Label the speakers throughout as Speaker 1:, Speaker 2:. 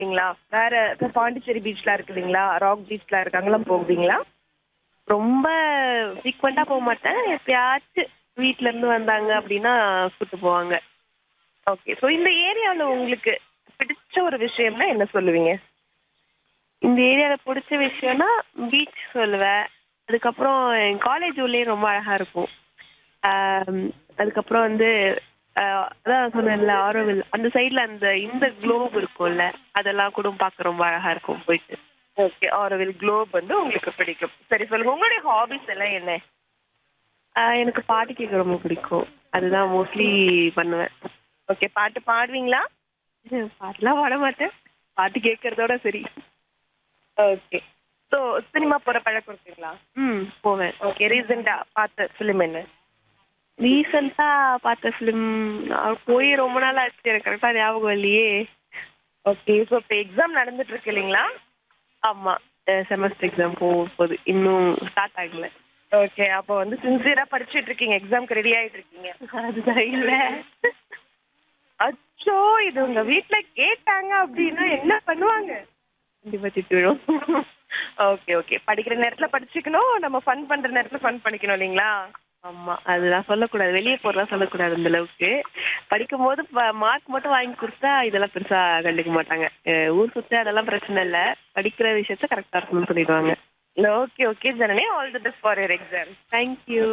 Speaker 1: ங்களா? வேற இப்ப பாண்டிச்சேரி பீச்லாம் இருக்கு இல்லைங்களா? ராக் பீச்லாம் இருக்கு. அங்கலாம் போவீங்களா?
Speaker 2: ரொம்ப ஃப்ரீக்வெண்ட்டா போமாட்டேன். எப்பயாச்சும் வீட்ல இருந்து வந்தாங்க அப்டின்னா கூட்டு போவாங்க.
Speaker 1: ஓகே. ஸோ இந்த ஏரியால உங்களுக்கு பிடிச்ச ஒரு விஷயம்னா என்ன சொல்லுவீங்க?
Speaker 2: இந்த ஏரியால புடிச்ச விஷயம்னா பீச் சொல்லுவேன். அதுக்கப்புறம் என் காலேஜ் உள்ளயே ரொம்ப அழகா இருக்கும். ஆம், அதுக்கப்புறம் வந்து அதான் சொன்னேன்ல ஆரோவில் அந்த சைடுல இந்த குளோப் இருக்கும்ல, அதெல்லாம் கூட பார்க்க ரொம்ப அழகா இருக்கும் போயிட்டு.
Speaker 1: ஓகே. ஆரோவில் குளோப் வந்து உங்களுக்கு பிடிக்கும். சரி சொல்லுங்க. உங்களுடைய ஹாபிஸ் எல்லாம் என்ன?
Speaker 2: எனக்கு பாட்டு கேட்க ரொம்ப பிடிக்கும். அதுதான் மோஸ்ட்லி பண்ணுவேன்.
Speaker 1: ஓகே. பாட்டு பாடுவீங்களா?
Speaker 2: பாட்டுலாம் பாட மாட்டேன். பாட்டு கேட்கறதோட சரி.
Speaker 1: ஓகே. ஸோ சினிமா போற பழக்கம் இருக்குங்களா?
Speaker 2: போவேன்.
Speaker 1: ஓகே. ரீசென்ட்டா பார்த்த ஃபிலிம் என்ன?
Speaker 2: ரீசெண்டா பார்த்த ஃபிலிம் போய் ரொம்ப நாள் ஆச்சு. எனக்கு கரெக்டா ஞாபகம் இல்லையே.
Speaker 1: ஓகே. ஸோ இப்ப எக்ஸாம் நடந்துட்டு இருக்கு இல்லைங்களா?
Speaker 2: ஆமா. செமஸ்டர் எக்ஸாம் போகுது. இன்னும் ஸ்டார்ட் ஆகல.
Speaker 1: ஓகே. அப்போ வந்து சின்சியரா படிச்சுட்டு இருக்கீங்க. எக்ஸாம்க்கு ரெடி ஆயிட்டு இருக்கீங்க.
Speaker 2: அதுதான் இல்ல.
Speaker 1: அச்சோ! இது உங்க வீட்ல கேட்டாங்க அப்டின்னா என்ன பண்ணுவாங்க?
Speaker 2: கண்டிப்பா திட்டு விழும்.
Speaker 1: Okay, okay. படிக்கிற நேரத்துல படிச்சுக்கணும். நம்ம ஃபன் பண்ற நேரத்துல ஃபன் பண்ணிக்கணும் இல்லைங்களா?
Speaker 2: ஆமா. அதெல்லாம் சொல்லக்கூடாது. வெளிய போறதெல்லாம் சொல்லக்கூடாது அந்த அளவுக்கு. படிக்கும்போது மார்க் மட்டும் வாங்கி குடுத்தா இதெல்லாம் பெருசா கண்டுக்க மாட்டாங்க. ஊர் சுத்த அதெல்லாம் பிரச்சனை இல்ல. படிக்கிற விஷயத்த கரெக்ட்டா இருக்கணும்னு சொல்லிடுவாங்க.
Speaker 1: Okay, okay Janani. All the best for your exam.
Speaker 2: Thank you.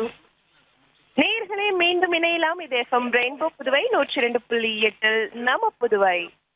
Speaker 1: நேயர்களே மீண்டும் இணையலாம். இது எஃப்எம் ரெயின்போ புதுவை 102.8 நம்ம புதுவை.